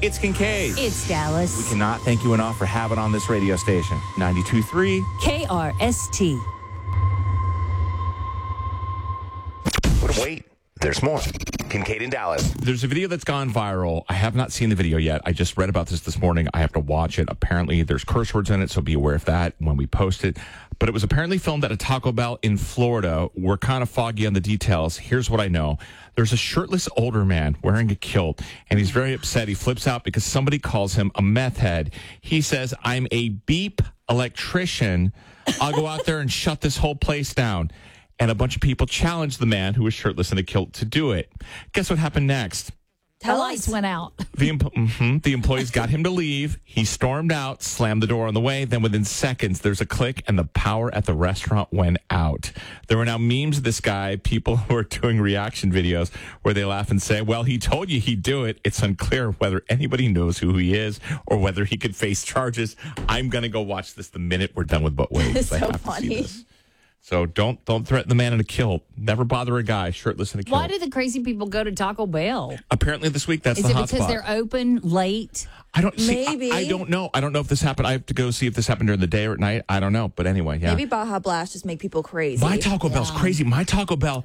It's Kincaid. It's Dallas. We cannot thank you enough for having on this radio station. 92.3. KRST. But wait, there's more. Kincaid and Dallas. There's a video that's gone viral. I have not seen the video yet. I just read about this morning. I have to watch it. Apparently, there's curse words in it, so be aware of that when we post it. But it was apparently filmed at a Taco Bell in Florida. We're kind of foggy on the details. Here's what I know. There's a shirtless older man wearing a kilt, and he's very upset. He flips out because somebody calls him a meth head. He says, I'm a beep electrician. I'll go out there and shut this whole place down. And a bunch of people challenged the man who was shirtless in a kilt to do it. Guess what happened next? The lights went out. The employees got him to leave. He stormed out, slammed the door on the way. Then within seconds, there's a click and the power at the restaurant went out. There were now memes of this guy, people who are doing reaction videos where they laugh and say, well, he told you he'd do it. It's unclear whether anybody knows who he is or whether he could face charges. I'm going to go watch this the minute we're done with But Wait. It's I so have to see funny. this. So don't threaten the man in a kilt. Never bother a guy shirtless in a kilt. Why do the crazy people go to Taco Bell? Apparently this week that's Is the it hot because spot. they're open late? I don't see. Maybe. I don't know. I don't know if this happened. I have to go see if this happened during the day or at night. I don't know. But anyway, yeah. Maybe Baja Blast just make people crazy. My Taco Bell's crazy. My Taco Bell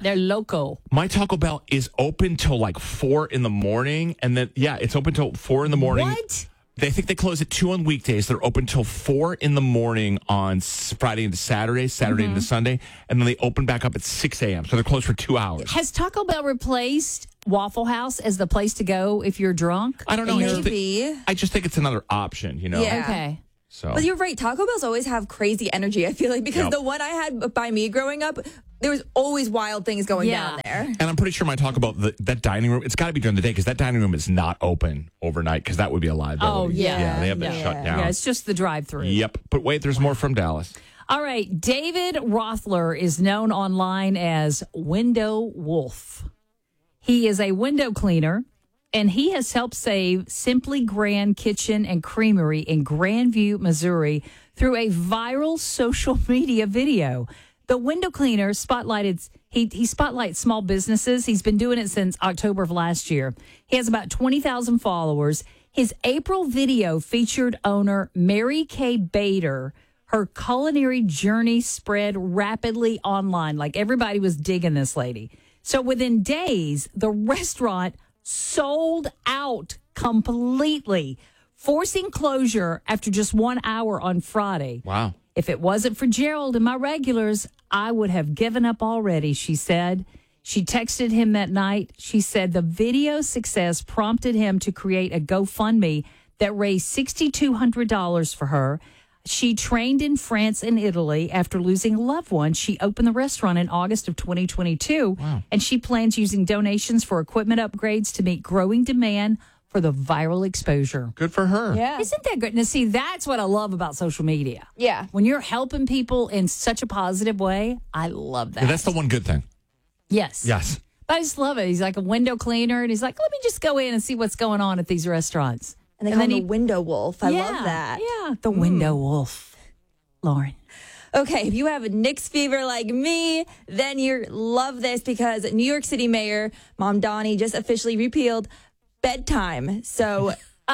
is open till like 4 in the morning, and then it's open till 4 in the morning. What? They think they close at 2 on weekdays. They're open till 4 in the morning on Friday into Saturday, into Sunday, and then they open back up at 6 a.m. So they're closed for 2 hours. Has Taco Bell replaced Waffle House as the place to go if you're drunk? I don't know. Maybe. I just think it's another option, you know? Yeah. Okay. So. But you're right. Taco Bells always have crazy energy, I feel like, because Yep. the one I had by me growing up, there was always wild things going down there. And I'm pretty sure my Taco Bell, that dining room, it's got to be during the day because that dining room is not open overnight because that would be a liability. Oh, yeah. Yeah, they have that Yeah. shut down. Yeah, it's just the drive-through. Yep. But wait, there's more from Dallas. All right. David Rothler is known online as Window Wolf. He is a window cleaner, and he has helped save Simply Grand Kitchen and Creamery in Grandview, Missouri, through a viral social media video. The window cleaner spotlighted. He spotlights small businesses. He's been doing it since October of last year. He has about 20,000 followers. His April video featured owner Mary Kay Bader. Her culinary journey spread rapidly online. Like everybody was digging this lady. So within days, the restaurant sold out completely, forcing closure after just 1 hour on Friday. Wow. If it wasn't for Gerald and my regulars, I would have given up already, she said. She texted him that night. She said the video success prompted him to create a GoFundMe that raised $6,200 for her. She trained in France and Italy after losing a loved one. She opened the restaurant in August of 2022, and she plans using donations for equipment upgrades to meet growing demand for the viral exposure. Good for her. Yeah. Isn't that good? Now, see, that's what I love about social media. Yeah. When you're helping people in such a positive way, I love that. Yeah, that's the one good thing. Yes. Yes. But I just love it. He's like a window cleaner, and he's like, let me just go in and see what's going on at these restaurants. And they call him the Window Wolf. I love that. Yeah, the Window Wolf. Lauren. Okay, if you have a Knicks fever like me, then you love this because New York City Mayor Mamdani just officially repealed bedtime. So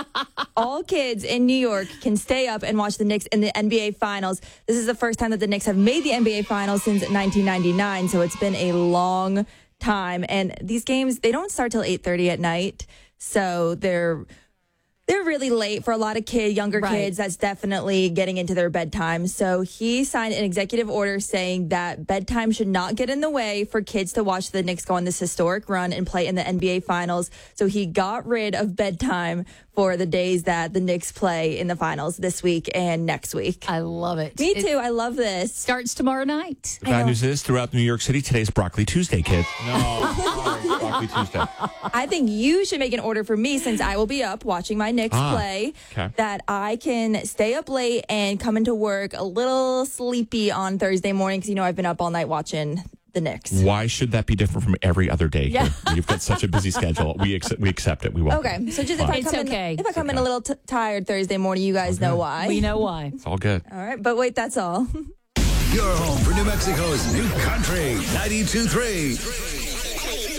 all kids in New York can stay up and watch the Knicks in the NBA Finals. This is the first time that the Knicks have made the NBA Finals since 1999, so it's been a long time. And these games, they don't start till 8:30 at night, so they're really late for a lot of younger kids. That's definitely getting into their bedtime. So he signed an executive order saying that bedtime should not get in the way for kids to watch the Knicks go on this historic run and play in the NBA Finals. So he got rid of bedtime for the days that the Knicks play in the finals this week and next week. I love it. Me too. I love this. Starts tomorrow night. The bad news is throughout New York City, today's Broccoli Tuesday, kids. No, sorry, Broccoli Tuesday. I think you should make an order for me since I will be up watching my Knicks play, that I can stay up late and come into work a little sleepy on Thursday morning because, I've been up all night watching the Knicks. Why should that be different from every other day? Yeah. You've got such a busy schedule. We accept it. We won't. Okay, so just Fine. if I come in a little tired Thursday morning, you guys know why. We know why. It's all good. All right, but wait, that's all. Your home for New Mexico's new country, 92.3.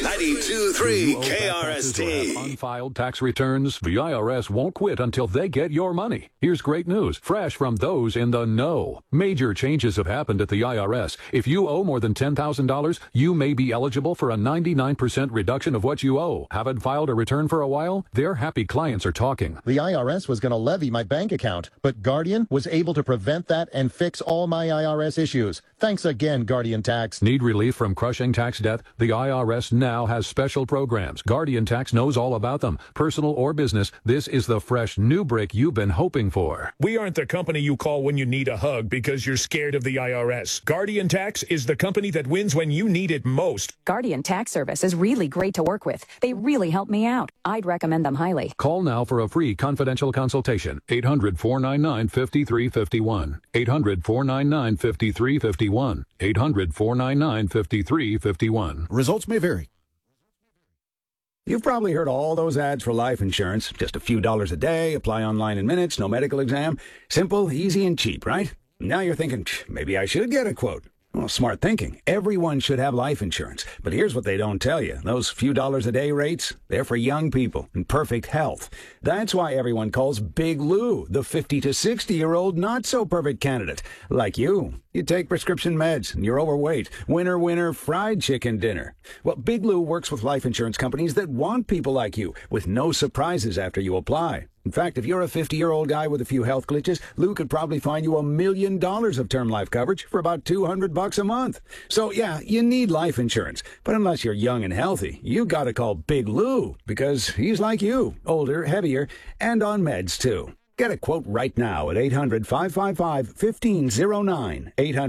92.3 KRST. Unfiled tax returns, the IRS won't quit until they get your money. Here's great news, fresh from those in the know. Major changes have happened at the IRS. If you owe more than $10,000, you may be eligible for a 99% reduction of what you owe. Haven't filed a return for a while? Their happy clients are talking. The IRS was going to levy my bank account, but Guardian was able to prevent that and fix all my IRS issues. Thanks again, Guardian Tax. Need relief from crushing tax debt? The IRS now has special programs. Guardian Tax knows all about them. Personal or business, this is the fresh new break you've been hoping for. We aren't the company you call when you need a hug because you're scared of the IRS. Guardian Tax is the company that wins when you need it most. Guardian Tax Service is really great to work with. They really help me out. I'd recommend them highly. Call now for a free confidential consultation. 800-499-5351. 800-499-5351. 800-499-5351. Results may vary. You've probably heard all those ads for life insurance. Just a few dollars a day, apply online in minutes, no medical exam. Simple, easy, and cheap, right? Now you're thinking, maybe I should get a quote. Well, smart thinking. Everyone should have life insurance. But here's what they don't tell you. Those few dollars a day rates, they're for young people in perfect health. That's why everyone calls Big Lou the 50 to 60-year-old not-so-perfect candidate. Like you. You take prescription meds and you're overweight. Winner, winner, fried chicken dinner. Well, Big Lou works with life insurance companies that want people like you with no surprises after you apply. In fact, if you're a 50-year-old guy with a few health glitches, Lou could probably find you $1 million of term life coverage for about $200 a month. So, yeah, you need life insurance. But unless you're young and healthy, you gotta call Big Lou because he's like you, older, heavier, and on meds, too. Get a quote right now at 800-555-1509,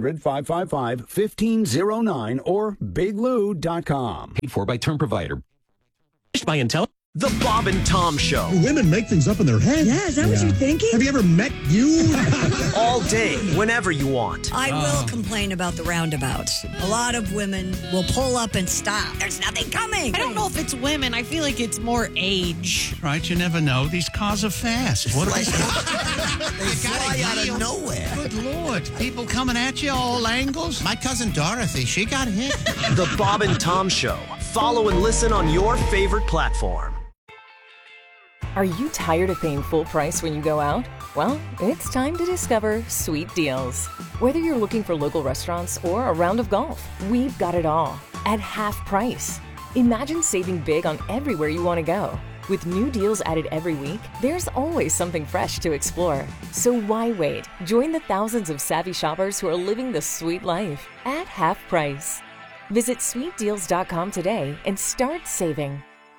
800-555-1509, or biglou.com. Paid for by term provider. By Intel. The Bob and Tom Show. Women make things up in their head. Yeah, is that what you're thinking? Have you ever met you? All day, whenever you want. I will complain about the roundabouts. A lot of women will pull up and stop. There's nothing coming. I don't know if it's women. I feel like it's more age. Right, you never know. These cars are fast. What are they? They fly out of nowhere. Good Lord. People coming at you all angles. My cousin Dorothy, she got hit. The Bob and Tom Show. Follow and listen on your favorite platform. Are you tired of paying full price when you go out? Well, it's time to discover Sweet Deals. Whether you're looking for local restaurants or a round of golf, we've got it all at half price. Imagine saving big on everywhere you want to go. With new deals added every week, there's always something fresh to explore. So why wait? Join the thousands of savvy shoppers who are living the sweet life at half price. Visit sweetdeals.com today and start saving.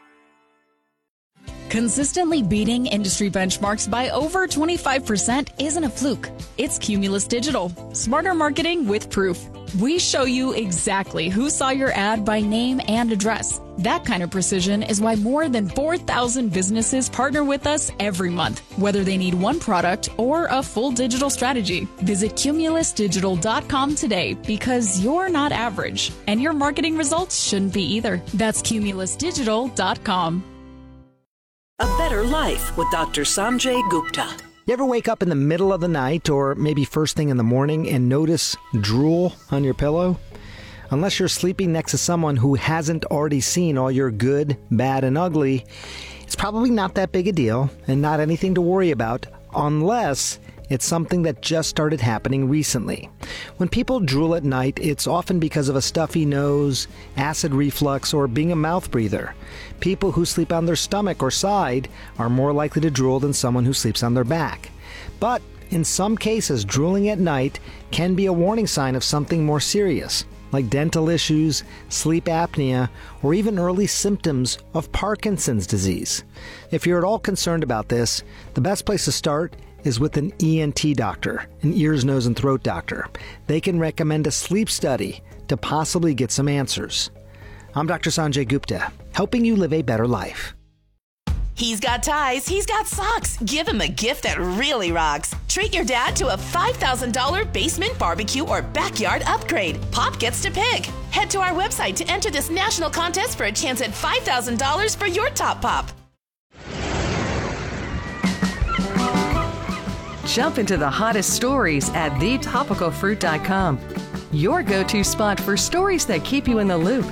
Consistently beating industry benchmarks by over 25% isn't a fluke. It's Cumulus Digital. Smarter marketing with proof. We show you exactly who saw your ad by name and address. That kind of precision is why more than 4,000 businesses partner with us every month, whether they need one product or a full digital strategy. Visit cumulusdigital.com today because you're not average, and your marketing results shouldn't be either. That's cumulusdigital.com. A Better Life with Dr. Sanjay Gupta. You ever wake up in the middle of the night or maybe first thing in the morning and notice drool on your pillow? Unless you're sleeping next to someone who hasn't already seen all your good, bad, and ugly, it's probably not that big a deal and not anything to worry about unless it's something that just started happening recently. When people drool at night, it's often because of a stuffy nose, acid reflux, or being a mouth breather. People who sleep on their stomach or side are more likely to drool than someone who sleeps on their back. But in some cases, drooling at night can be a warning sign of something more serious, like dental issues, sleep apnea, or even early symptoms of Parkinson's disease. If you're at all concerned about this, the best place to start is with an ENT doctor, an ears, nose, and throat doctor. They can recommend a sleep study to possibly get some answers. I'm Dr. Sanjay Gupta, helping you live a better life. He's got ties, he's got socks. Give him a gift that really rocks. Treat your dad to a $5,000 basement barbecue or backyard upgrade. Pop gets to pick. Head to our website to enter this national contest for a chance at $5,000 for your top pop. Jump into the hottest stories at thetopicalfruit.com. Your go-to spot for stories that keep you in the loop.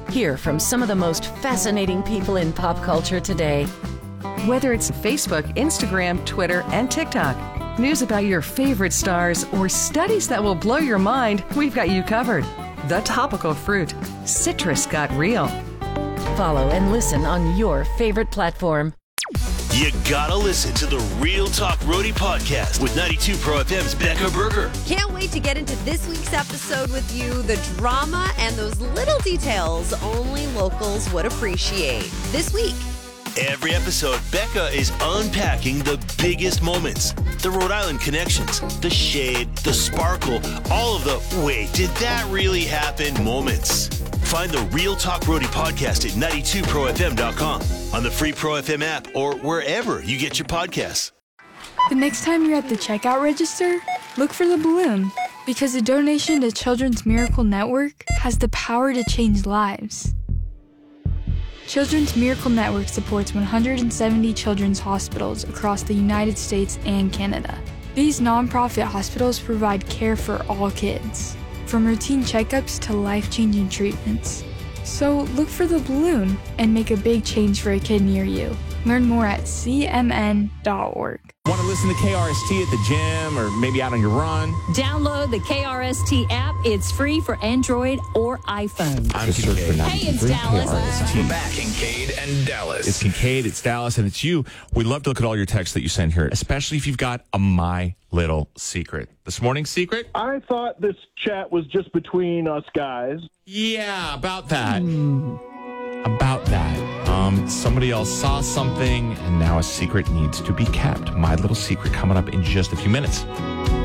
Hear from some of the most fascinating people in pop culture today. Whether it's Facebook, Instagram, Twitter, and TikTok, news about your favorite stars, or studies that will blow your mind, we've got you covered. The Topical Fruit. Citrus got real. Follow and listen on your favorite platform. You gotta listen to the Real Talk Roadie podcast with 92 Pro FM's Becca Berger. Can't wait to get into this week's episode with you. The drama and those little details only locals would appreciate. This week. Every episode, Becca is unpacking the biggest moments. The Rhode Island connections, the shade, the sparkle, all of the wait, did that really happen moments. Find the Real Talk Roadie podcast at 92profm.com, on the free Pro FM app, or wherever you get your podcasts. The next time you're at the checkout register, look for the balloon, because a donation to Children's Miracle Network has the power to change lives. Children's Miracle Network supports 170 children's hospitals across the United States and Canada. These nonprofit hospitals provide care for all kids, from routine checkups to life-changing treatments. So look for the balloon and make a big change for a kid near you. Learn more at cmn.org. Want to listen to KRST at the gym or maybe out on your run? Download the KRST app. It's free for Android or iPhone. I'm Kincaid. Hey, it's Dallas. We're back, Kincaid and Dallas. It's Kincaid, it's Dallas, and it's you. We love to look at all your texts that you send here, especially if you've got a My Little Secret. This morning's secret? I thought this chat was just between us guys. Yeah, about that. About that. Somebody else saw something, and now a secret needs to be kept. My Little Secret coming up in just a few minutes.